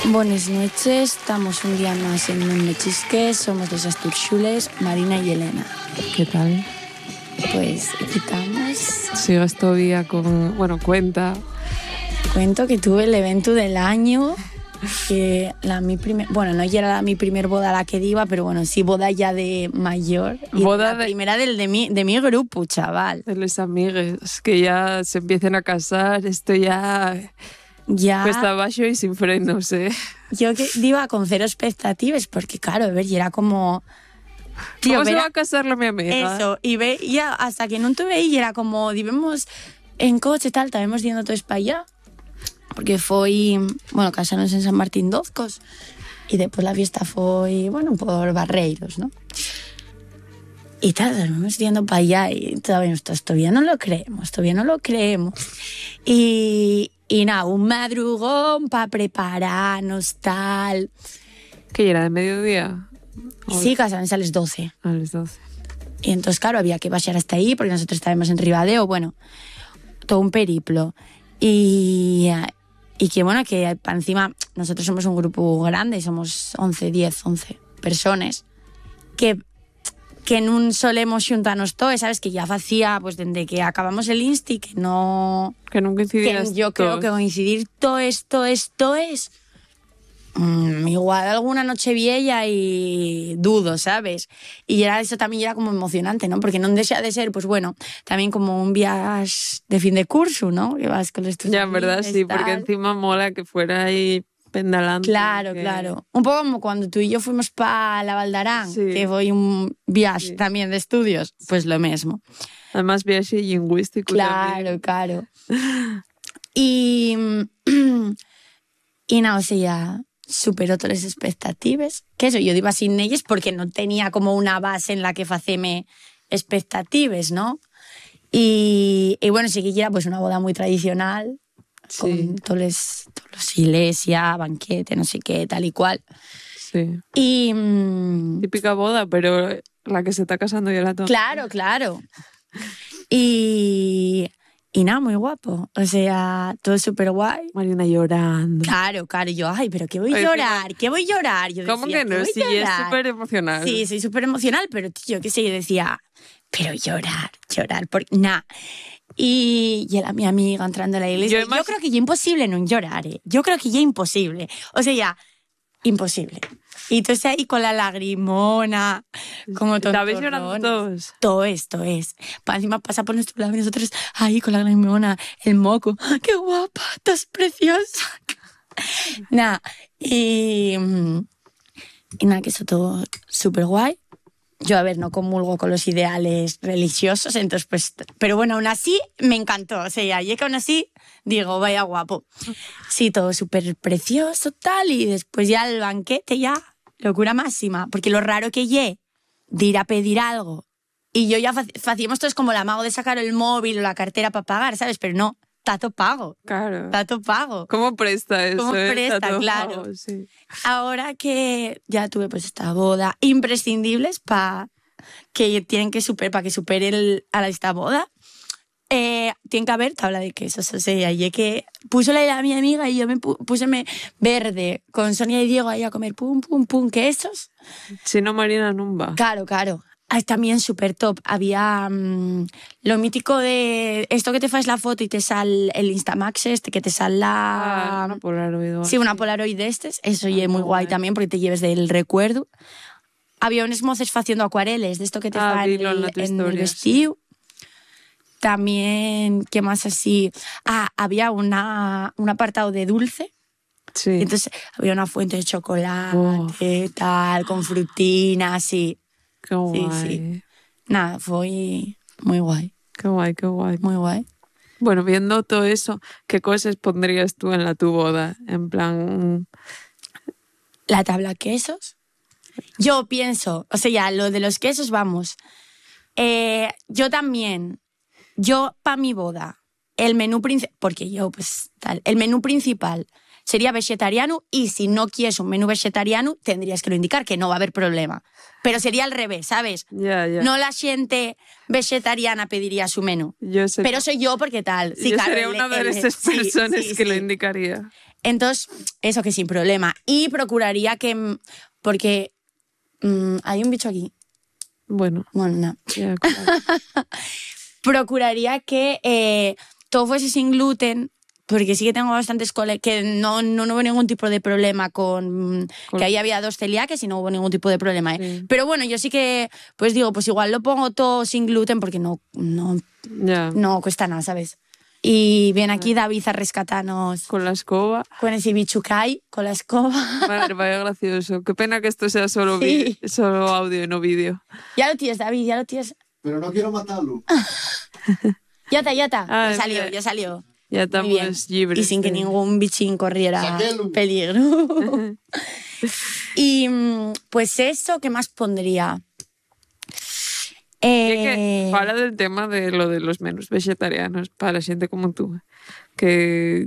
Buenas noches, estamos un día más en un Mechisque, somos los Asturxules, Marina y Elena. ¿Qué tal? Pues quitamos. Sigues todavía con... Bueno, cuenta. Cuento que tuve el evento del año, que bueno, no era mi primer boda a la que iba, pero bueno, sí, boda ya de mayor. Boda la primera de mi grupo, chaval. De los amigues, que ya se empiecen a casar, esto ya cuesta abajo y sin frenos, ¿eh? Yo que iba con cero expectativas, porque claro, a ver, y era como... Tío, ¿cómo se va a casar la mi amiga? Eso, y veía, hasta que no te veía, y era como, íbamos en coche e tal, estábamos yendo todos para allá, porque foi, bueno, casaronse en San Martín Dozcos, y después la fiesta foi, bueno, por Barreiros, ¿no? Y tal, estábamos yendo para allá, y todavía no lo creemos. Y nada, un madrugón para prepararnos, tal. ¿Qué era, de mediodía? Sí, casaronse a las 12. A las 12. Y entonces, claro, había que baixar hasta ahí, porque nosotros estábamos en Ribadeo, bueno, todo un periplo. Y que, bueno, que para encima nosotros somos un grupo grande, somos 11 personas, que non solemos xuntarnos todos, sabes, que ya facía, pues, desde que acabamos el Insti, que no... Que non coincidías yo creo que coincidir todo es igual alguna noche vieja y dudo, ¿sabes? Y eso también era como emocionante, ¿no? Porque no deja de ser, pues bueno, también como un viaje de fin de curso, ¿no? Que vas con los estudiantes. Ya, en verdad, sí, tal. porque encima mola que fuera ahí pendalando. Claro, claro. Un poco como cuando tú y yo fuimos para la Valdarán, sí, que fue un viaje también de estudios, pues lo mismo. Además, viaje lingüístico también. Claro. Y nada, o sea, superó todas las expectativas. Que eso, yo iba sin ellas porque no tenía como una base en la que faceme expectativas, ¿no? Y bueno, sí que era pues una boda muy tradicional, sí, con todos los iglesia, banquete, no sé qué, tal y cual. Sí. Y típica boda, pero la que se está casando ya la toca. Claro. Y nada, muy guapo. O sea, todo súper guay. Marina llorando. Claro. Y yo, ay, pero ¿qué voy a llorar? ¿Qué voy a llorar? Yo ¿Cómo decía, que no? Sí, es súper emocional. Sí, soy súper emocional, pero tío, qué sé, yo decía, pero llorar, porque nada. Y era mi amiga entrando a la iglesia. Yo creo que ya imposible no llorar, ¿eh? Yo creo que ya imposible. O sea, ya, imposible. Y entonces ahí con la lagrimona, como tontorrón. ¿Estabais llorando todos? Todo esto es. Para encima pasa por nuestro lado y nosotros ahí con la lagrimona, el moco. ¡Qué guapa! ¡Estás preciosa! Nada. Y nada, que eso todo súper guay. Yo, a ver, no comulgo con los ideales religiosos, entonces pues... Pero bueno, aún así me encantó. O sea, y que aún así digo, vaya guapo. Sí, todo súper precioso, tal, y después ya el banquete, ya, locura máxima. Porque lo raro que de ir a pedir algo. Y yo ya hacíamos todos como el amago de sacar el móvil o la cartera para pagar, ¿sabes? Pero no, tato pago. Claro. Tato pago. ¿Cómo presta eso? ¿Cómo presta? Tato Claro. pago, sí. Ahora que ya tuve pues esta boda, imprescindibles para que supere a esta boda, tiene que haber tabla de quesos. O sea, y que puso a mi amiga y yo me puse verde con Sonia y Diego ahí a comer pum, quesos. Si no, Marina no va. Claro. También súper top. Había lo mítico de esto que te fas la foto y te sale el Instamax que te sale la... una Polaroid. Sí, una Polaroid de estos. Eso ya es muy guay también porque te lleves del recuerdo. Había unos moces haciendo acuareles de esto que te fan en el vestido. También, ¿qué más así? Había un apartado de dulce. Sí. Entonces había una fuente de chocolate, tal, con frutinas, así. Qué guay. Sí. Nada, fue muy guay. Qué guay. Muy guay. Bueno, viendo todo eso, ¿qué cosas pondrías tú en tu boda? En plan... La tabla quesos. Yo pienso, o sea, ya, lo de los quesos, vamos. Yo también, para mi boda, el menú principal, porque yo, pues, tal, el menú principal sería vegetariano y si no quieres un menú vegetariano, tendrías que lo indicar, que no va a haber problema. Pero sería al revés, ¿sabes? Yeah. No la gente vegetariana pediría su menú. Pero soy yo porque tal. Sí, yo claro, sería una de esas personas que lo indicaría. Entonces, eso que sin problema. Y procuraría que... Porque hay un bicho aquí. Bueno, no. ya, claro. Procuraría que todo fuese sin gluten, porque sí que tengo bastantes que no hubo ningún tipo de problema con que ahí había 2 celíacas y no hubo ningún tipo de problema. Sí. Pero bueno, yo sí que pues digo, pues igual lo pongo todo sin gluten porque no cuesta nada, ¿sabes? Y viene aquí David a rescatarnos Con la escoba. con ese bichucay, con la escoba. Madre, vaya gracioso. Qué pena que esto sea solo, Sí. solo audio y no vídeo. Ya lo tienes, David, ya lo tienes. Pero no quiero matarlo. Ya está. Ah, Ya salió. Ya Muy bien. estamos libres. Y sin que ningún bichín corriera Saquelo. peligro. Y pues eso, ¿qué más pondría? Que fala del tema de lo de los menús vegetarianos para xente como tú. Que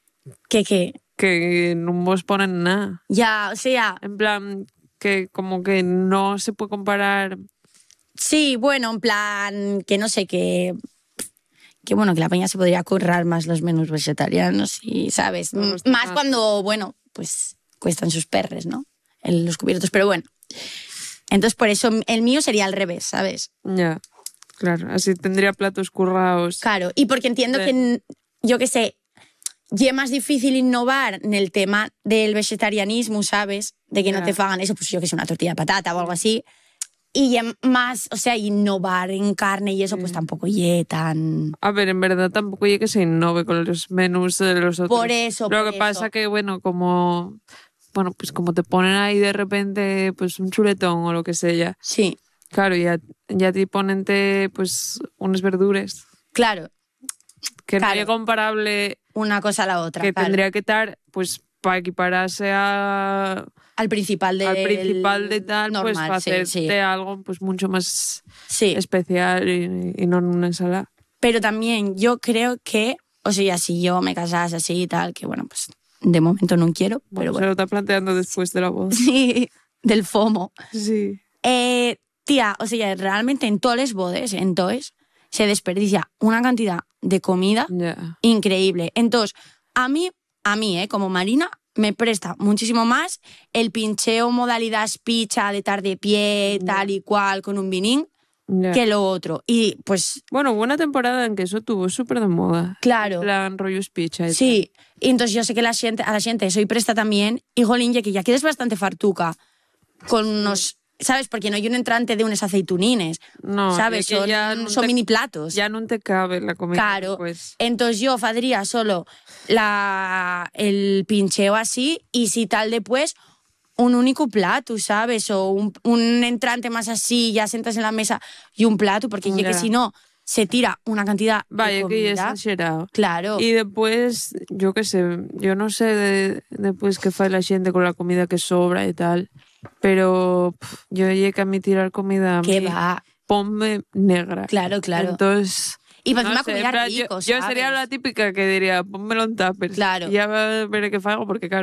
non vos ponen nada. Ya, o sea... En plan, que como que no se puede comparar... Sí, bueno, en plan, que no sé, que bueno, que la peña se podría currar más los menús vegetarianos y, ¿sabes? Más cuando, bueno, pues cuestan sus perres, ¿no? Los cubiertos, pero bueno. Entonces, por eso el mío sería al revés, ¿sabes? Ya, claro. Así tendría platos currados. Claro, y porque entiendo que, yo qué sé, ya es más difícil innovar en el tema del vegetarianismo, ¿sabes? De que no te fagan eso, pues yo que sé, una tortilla de patata o algo así. Y ya más, o sea, innovar en carne y eso, pues tampoco ye tan... A ver, en verdad tampoco llegue que se innove con los menús de los otros. Por eso, Lo que pasa que, bueno, como... Bueno, pues como te ponen ahí de repente pues un chuletón o lo que sea. Sí. Claro, ya te ponen pues unas verduras. Claro. Que no es comparable... Una cosa a la otra, que tendría que estar, pues, para equipararse al principal de tal, normal, pues para hacerte algo pues mucho más especial y no en una ensalada. Pero también yo creo que, o sea, si yo me casase así y tal, que bueno, pues de momento no quiero, pero bueno. Se lo está planteando después de la boda. Sí, del FOMO. Sí. Tía, o sea, realmente en todas las bodas, se desperdicia una cantidad de comida increíble. Entonces, a mí, como Marina, me presta muchísimo más el pincheo modalidad picha de tarde pie, tal y cual, con un vinín, que lo otro. Y pues... Bueno, hubo una temporada en que eso tuvo súper de moda. Claro. En rollo picha. Sí, y entonces yo sé que a la gente soy presta también, y jolín, que ya quedes bastante fartuca con unos... ¿Sabes? Porque no hay un entrante de unos aceitunines. No, ¿sabes? Son mini platos. Ya no te cabe la comida. Claro. Pues. Entonces yo faría solo el pincheo así y si tal después un único plato, ¿sabes? O un entrante más así, ya sentas en la mesa y un plato, porque ya que si no se tira una cantidad de comida. Que ya es exagerado. Claro. Y después, yo qué sé, yo no sé después qué fa la gente con la comida que sobra y tal. Pero yo llegué a mí tirar comida. ¿Qué va? Ponme negra. Claro. Entonces... Y para encima comida rico, yo sería la típica que diría, pónmelo en tuppers. Claro. Y ya veré qué hago, porque claro,